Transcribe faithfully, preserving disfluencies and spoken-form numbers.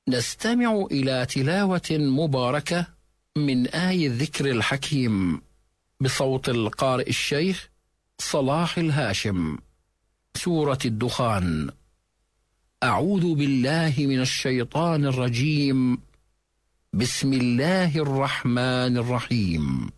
نستمع إلى تلاوة مباركة من آي الذكر الحكيم بصوت القارئ الشيخ صلاح الهاشم. سورة الدخان. أعوذ بالله من الشيطان الرجيم. بسم الله الرحمن الرحيم.